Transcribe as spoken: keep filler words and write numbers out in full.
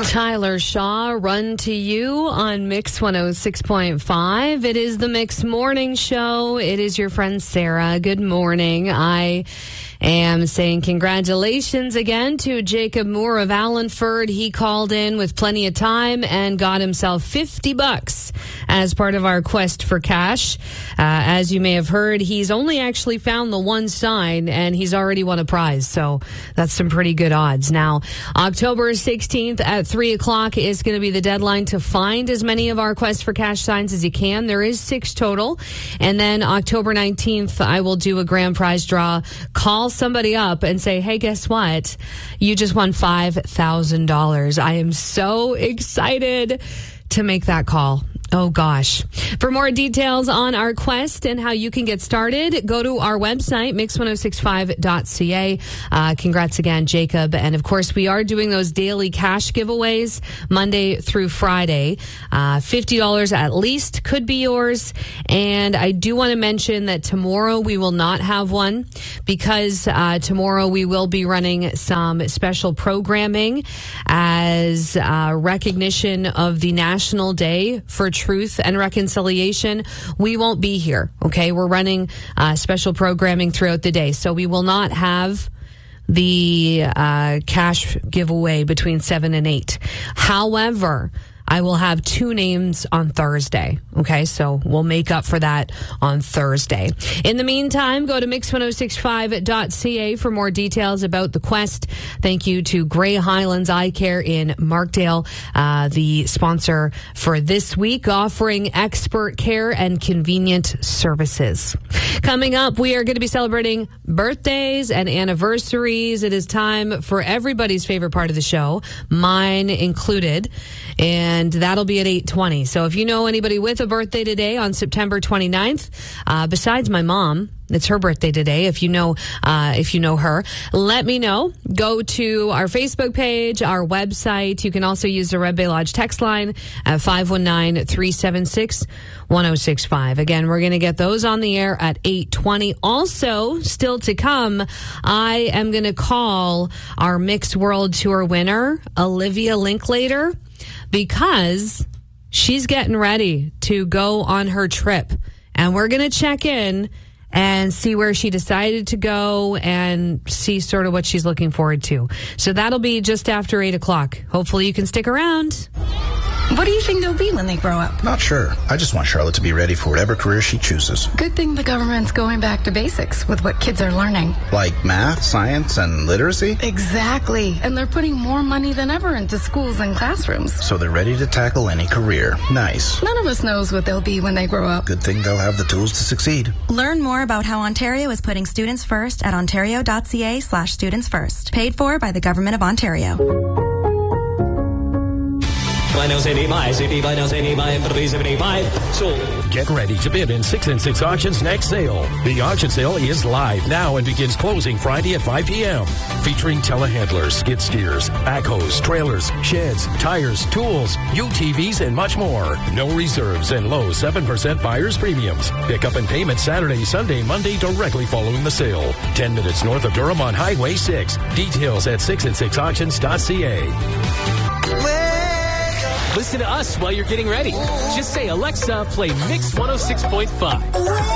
Tyler Shaw, Run to You on Mix one oh six point five. It is the Mix Morning Show. It is your friend Sarah. Good morning. I am saying congratulations again to Jacob Moore of Allenford. He called in with plenty of time and got himself fifty bucks as part of our quest for cash. Uh, as you may have heard, he's only actually found the one sign and he's already won a prize. So that's some pretty good odds. Now, October sixteenth at three o'clock is going to be the deadline to find as many of our quest for cash signs as you can. There is six total. And then October nineteenth, I will do a grand prize draw. Call somebody up and say, hey, guess what? You just won five thousand dollars. I am so excited to make that call. Oh, gosh. For more details on our quest and how you can get started, go to our website, mix ten sixty-five dot c a. Uh, congrats again, Jacob. And, of course, we are doing those daily cash giveaways Monday through Friday. Uh, fifty dollars at least could be yours. And I do want to mention that tomorrow we will not have one because uh, tomorrow we will be running some special programming as uh, recognition of the National Day for Truth and Reconciliation. We won't be here, okay? We're running uh, special programming throughout the day, so we will not have the uh, cash giveaway between seven and eight. However, I will have two names on Thursday. Okay, so we'll make up for that on Thursday. In the meantime, go to mix ten sixty-five dot c a for more details about the quest. Thank you to Grey Highlands Eye Care in Markdale, uh, the sponsor for this week, offering expert care and convenient services. Coming up, we are going to be celebrating birthdays and anniversaries. It is time for everybody's favorite part of the show, mine included. And that'll be at eight twenty. So if you know anybody with a birthday today on September twenty-ninth, uh, besides my mom, it's her birthday today. If you know, uh, if you know her, let me know. Go to our Facebook page, our website. You can also use the Red Bay Lodge text line at five one nine, three seven six, one oh six five. Again, we're going to get those on the air at eight twenty. Also, still to come, I am going to call our Mixed World Tour winner, Olivia Linklater, because she's getting ready to go on her trip. And we're going to check in and see where she decided to go and see sort of what she's looking forward to. So that'll be just after eight o'clock. Hopefully you can stick around. What do you think they'll be when they grow up? Not sure. I just want Charlotte to be ready for whatever career she chooses. Good thing the government's going back to basics with what kids are learning. Like math, science, and literacy? Exactly. And they're putting more money than ever into schools and classrooms. So they're ready to tackle any career. Nice. None of us knows what they'll be when they grow up. Good thing they'll have the tools to succeed. Learn more about how Ontario is putting students first at ontario.ca slash students first. Paid for by the Government of Ontario. Get ready to bid in six and six Auctions next sale. The auction sale is live now and begins closing Friday at five p.m. Featuring telehandlers, skid steers, backhoes, trailers, sheds, tires, tools, U T Vs, and much more. No reserves and low seven percent buyer's premiums. Pick up and payment Saturday, Sunday, Monday directly following the sale. ten minutes north of Durham on Highway six. Details at six and six auctions dot c a. Listen to us while you're getting ready. Just say, Alexa, play Mix one oh six point five.